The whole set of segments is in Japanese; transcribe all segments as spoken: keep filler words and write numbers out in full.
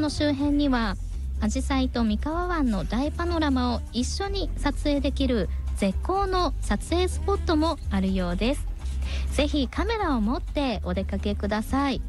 の周辺にはアジサイと三河湾の大パノラマを一緒に撮影できる絶好の撮影スポットもあるようです。ぜひカメラを持ってお出かけください。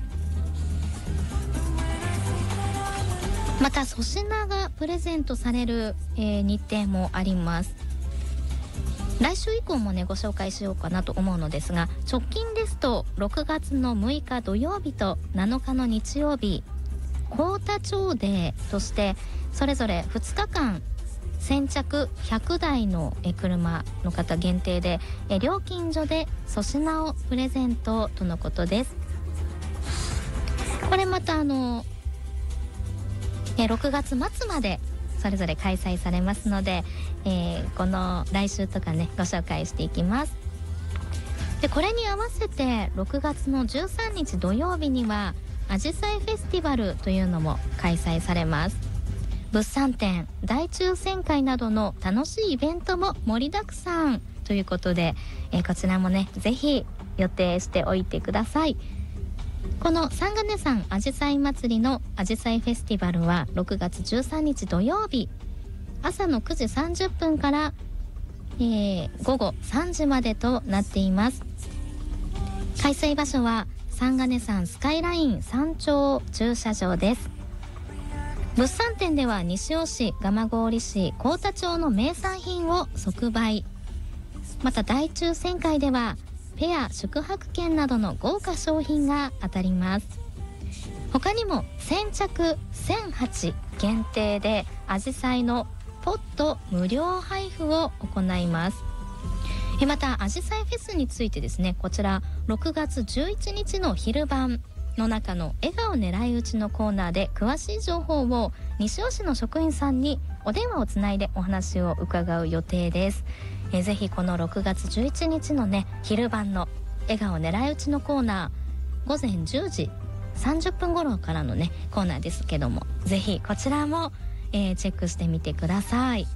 また粗品がプレゼントされる、えー、日程もあります。来週以降もねご紹介しようかなと思うのですが、直近ですとろくがつのむいか土曜日となのかの日曜日、幸田町デーとしてそれぞれふつかかん先着ひゃくだいの車の方限定で料金所で粗品をプレゼントとのことです。これまたあのろくがつまつまでそれぞれ開催されますので、えー、この来週とかねご紹介していきます。でこれに合わせてろくがつのじゅうさんにち土曜日にはアジサイフェスティバルというのも開催されます。物産展、大抽選会などの楽しいイベントも盛りだくさんということで、えー、こちらもねぜひ予定しておいてください。この三ヶ根山あじさい祭りのあじさいフェスティバルはろくがつじゅうさんにち土曜日朝のくじさんじゅっぷんから、えー、ごごさんじまでとなっています。開催場所は三ヶ根山スカイライン山頂駐車場です。物産展では西尾市、蒲郡市、幸田町の名産品を即売。また大抽選会ではペア宿泊券などの豪華商品が当たります。他にも先着せんはち限定でアジサイのポット無料配布を行います。またアジサイフェスについてですね、こちらろくがつじゅういちにちの昼晩の中の笑顔狙い撃ちのコーナーで詳しい情報を西尾市の職員さんにお電話をつないでお話を伺う予定です。えー、ぜひこのろくがつじゅういちにちのね昼晩の笑顔狙い撃ちのコーナー、午前じゅうじさんじゅっぷん頃からのねコーナーですけども、ぜひこちらも、えー、チェックしてみてください。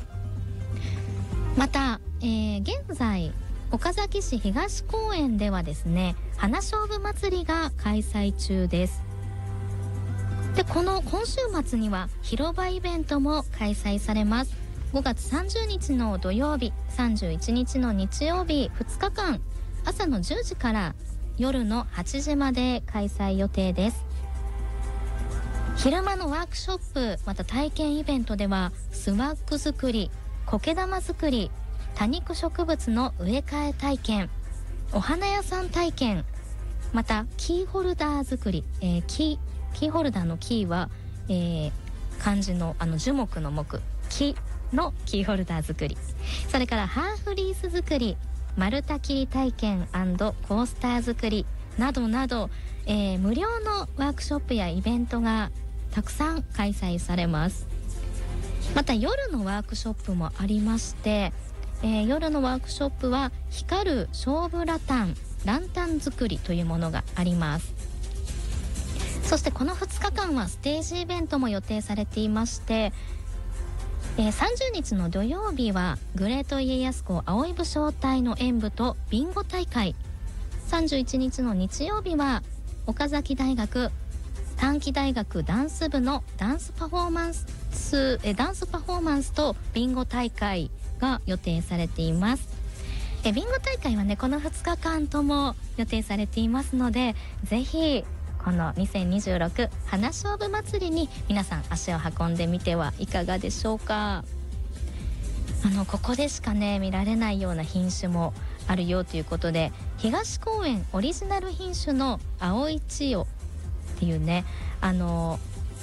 また、えー、現在岡崎市東公園ではですね花しょうぶ祭りが開催中です。でこの今週末には広場イベントも開催されます。ごがつさんじゅうにちの土曜日、さんじゅういちにちの日曜日、ふつかかん朝のじゅうじから夜のはちじまで開催予定です。昼間のワークショップ、また体験イベントではスワッグ作り、苔玉作り、多肉植物の植え替え体験、お花屋さん体験、またキーホルダー作り、えー、キー、キーホルダーのキーは、えー、漢字のあの樹木の木、木のキーホルダー作り、それからハーフリース作り、丸太切り体験&コースター作りなどなど、えー、無料のワークショップやイベントがたくさん開催されます。また夜のワークショップもありまして、えー、夜のワークショップは光る勝負ラタンランタン作りというものがあります。そしてこのふつかかんはステージイベントも予定されていまして、えー、さんじゅうにちの土曜日はグレート家康公葵武将隊の演舞とビンゴ大会、さんじゅういちにちの日曜日は岡崎大学短期大学ダンス部のダンスパフォーマンスえダンスパフォーマンスとビンゴ大会が予定されています。えビンゴ大会はねこのふつかかんとも予定されていますので、ぜひこのにせんにじゅうろく花しょうぶ祭りに皆さん足を運んでみてはいかがでしょうか。あのここでしかね見られないような品種もあるよということで、東公園オリジナル品種の青い千代っていうねあの、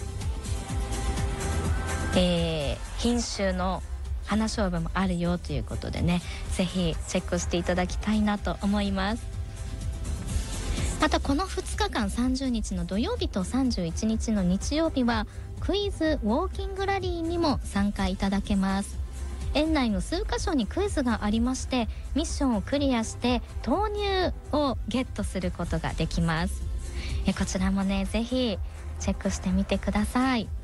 えー、品種の花しょうぶもあるよということでね、ぜひチェックしていただきたいなと思います。またこのふつかかんさんじゅうにちの土曜日とさんじゅういちにちの日曜日はクイズウォーキングラリーにも参加いただけます。園内の数カ所にクイズがありまして、ミッションをクリアして豆乳をゲットすることができます。えこちらもねぜひチェックしてみてください。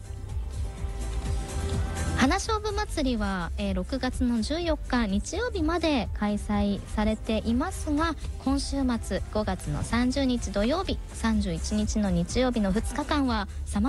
花しょうぶ祭りは、えー、ろくがつのじゅうよっか日曜日まで開催されていますが、今週末ごがつのさんじゅうにち土曜日、さんじゅういちにちの日曜日のふつかかんは様